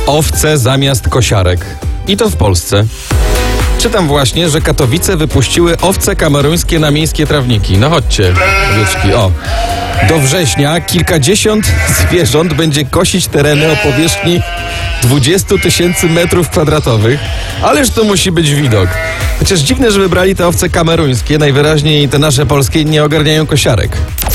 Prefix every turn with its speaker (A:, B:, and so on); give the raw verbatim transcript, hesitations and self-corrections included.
A: owce zamiast kosiarek. I to w Polsce. Czytam właśnie, że Katowice wypuściły owce kameruńskie na miejskie trawniki. No chodźcie, owieczki, o. Do września kilkadziesiąt zwierząt będzie kosić tereny o powierzchni dwadzieścia tysięcy metrów kwadratowych. Ależ to musi być widok. Chociaż dziwne, że wybrali te owce kameruńskie. Najwyraźniej te nasze polskie nie ogarniają kosiarek.